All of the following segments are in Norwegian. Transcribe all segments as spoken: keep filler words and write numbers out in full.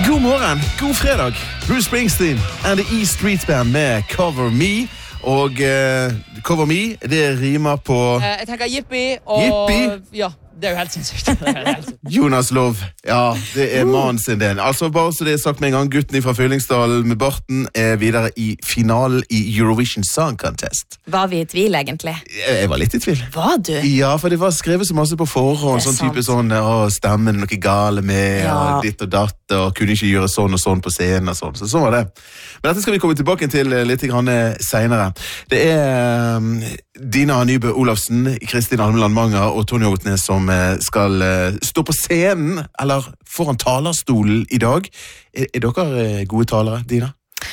God morgen, god fredag. Bruce Springsteen and the E Street Band med Cover Me. Og uh, Cover Me, det rimer på... Uh, jeg tenker Yippie og... Yippie? Ja, det er jo helt sinnssykt. Jonas Love, ja, det er mannen sin del. Altså, bare så det er sagt med en gang, gutten fra Fyllingsdal med Barten er videre i finalen i Eurovision Song Contest. Var vi i tvil, egentlig? Jeg, jeg var litt i tvil. Var du? Ja, for det var skrevet så masse på forhånd, sånn type sånn, å, stemmen noe gale med, ja. Og ditt og datt, og kunne ikke gjøre sånn og sånn på scenen og sånn, så sånn var det. Men dette skal vi komme tilbake til litt grann senere. Det er um, Dina Nybø Olafsen, Kristin Almeland Manger og Tony Otnes som skal uh, stå på scenen, eller foran talerstolen i dag. Er, er dere gode talere, Dina?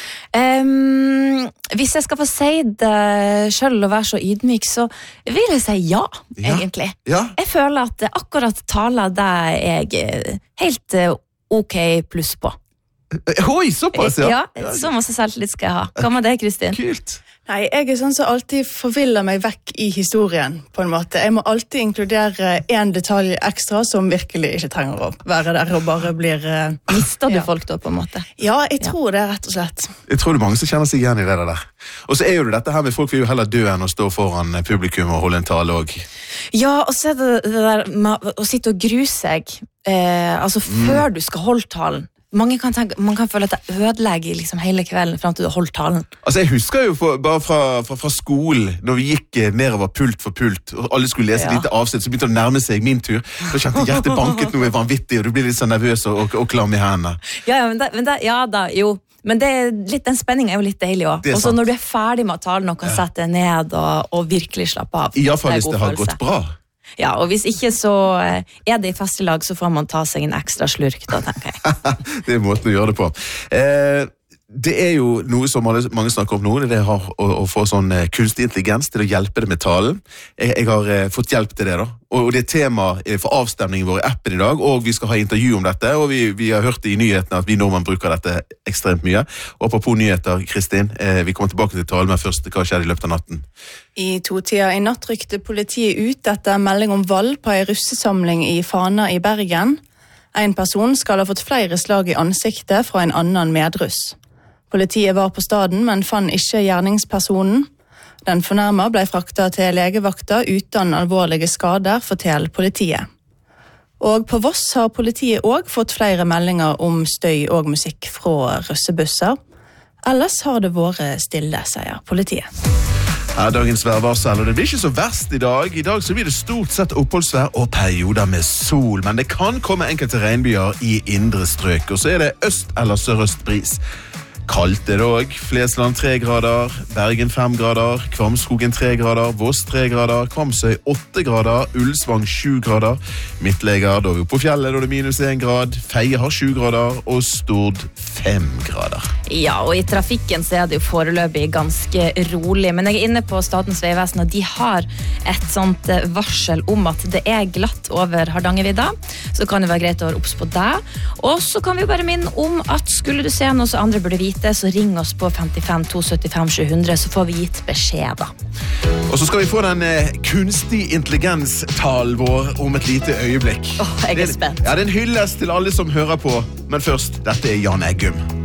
Um, hvis jeg skal få si det selv og være så ydmyk, så vil jeg si ja, ja. egentlig. Ja. Jeg føler at akkurat taler det er jeg helt ok pluss på. Oi, såpass, ja. Ja, så masse selvtillit skal jeg ha. Hva med det, Kristin? Kult. Nei, jeg er sånn som alltid forviller meg vekk i historien, på en måte. Jeg må alltid inkludere en detalj ekstra som virkelig ikke trenger å være der og bare blir... Uh, Mister du ja. folk da, på en måte? Ja, jeg tror ja. det, rett og slett. Jeg tror det er mange som kjenner seg igjen i det der. Og så er jo det dette her med folk vil jo heller dø enn å stå foran publikum og holde en tale også. Ja, og så er det det der med å sitte og grue seg, eh, altså mm. før du skal holde talen. Mange kan tenke, man kan føle at det ødelegger liksom hele kvelden frem til du har holdt talen. Altså jeg husker jo for, bare fra, fra, fra skolen, når vi gikk nedover pult for pult, og alle skulle lese ja. lite avsnitt, så begynte det å nærme seg min tur. Så kjente hjertet banket noe vanvittig, og du blir litt så nervøs og, og, og klam i hendene. Ja, men det, men det, ja da, jo. Men det er litt, den spenningen er jo litt deilig også. Og så når du er ferdig med å tale og kan ja. sette deg ned og, og virkelig slappe av. I hvert fall hvis det har følelse. Gått bra. Ja, og hvis ikke så er det i festelag, så får man ta seg en ekstra slurk, da tenker jeg. Det er måten å gjøre det på. Eh, det er jo noe som mange, mange snakker om nå, det er å, å, å få sånn eh, kunstig intelligens til å hjelpe det med talen. Jeg, jeg har eh, fått hjelp til det da, og det er tema for avstemningen vår i appen i dag, og vi skal ha intervju om dette, og vi, vi har hørt i nyhetene at vi nordmenn bruker dette ekstremt mye. Og apropos nyheter, Kristin, eh, vi kommer tilbake til talen, men først, hva skjedde i løpet av natten? I to-tida i natt rykte politiet ut etter melding om vold på en russesamling i Fana i Bergen. En person skal ha fått flere slag i ansiktet fra en annen medruss. Politiet var på staden, men fann ikke gjerningspersonen. Den fornærma ble frakta til legevakta uten alvorlige skader, forteller politiet. Og på Voss har politiet også fått flere meldinger om støy og musikk fra russebusser. Ellers har det vært stille, sier politiet. Ja, dagens værvarsel, og det blir ikke så verst i dag. I dag så blir det stort sett oppholdsvær og perioder med sol, men det kan komme enkelte regnbyer i indre strøk, og så er det øst- eller sørøst bris. Kaldt er det også. Flesland tre grader, Bergen fem grader, Kvamskogen tre grader, Voss tre grader, Kvamsøy åtte grader, Ulsvang sju grader, Midtleger, da er vi på fjellet, da er det minus en grad, Feie har sju grader, og Stord fem grader. Ja, og i trafikken så er det jo foreløpig ganske rolig, men jeg er inne på Statens Vegvesen, og de har et sånt varsel om at det er glatt over Hardangervidda, så kan det være greit å være obs på det. Og så kan vi jo bare minne om at skulle du se noe så andre burde vite, så ring oss på femtifem to syttifem sju hundre, så får vi gitt beskjed da. Og så skal vi få den eh, kunstig intelligens-talen vår om et lite øyeblikk. Åh, jeg er spent. Ja, det er en hyllest til alle som hører på, men først, dette er Jan Eggum.